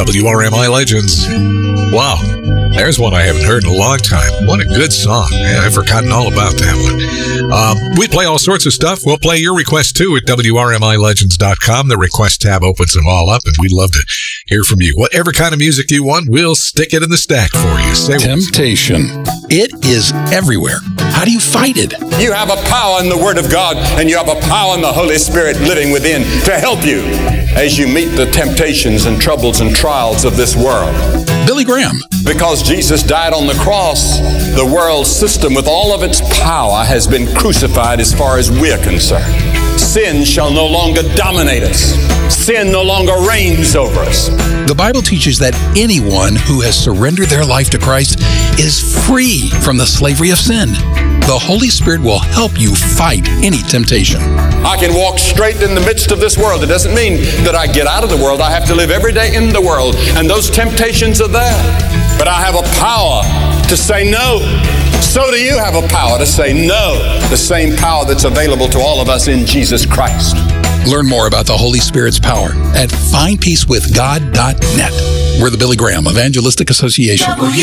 WRMI Legends. Wow, there's one I haven't heard in a long time. What a good song. Yeah, I've forgotten all about that one. We play all sorts of stuff. We'll play your requests too at WRMILegends.com. The request tab opens them all up, and we'd love to hear from you. Whatever kind of music you want, we'll stick it in the stack for you. Say temptation. It is everywhere. How do you fight it? You have a power in the Word of God, and you have a power in the Holy Spirit living within to help you as you meet the temptations and troubles and trials of this world. Billy Graham. Because Jesus died on the cross, the world system with all of its power has been crucified as far as we're concerned. Sin shall no longer dominate us. Sin no longer reigns over us. The Bible teaches that anyone who has surrendered their life to Christ is free from the slavery of sin. The Holy Spirit will help you fight any temptation. I can walk straight in the midst of this world. It doesn't mean that I get out of the world. I have to live every day in the world, and those temptations are there. But I have a power to say no. So do you have a power to say no. The same power that's available to all of us in Jesus Christ. Learn more about the Holy Spirit's power at findpeacewithgod.net. We're the Billy Graham Evangelistic Association.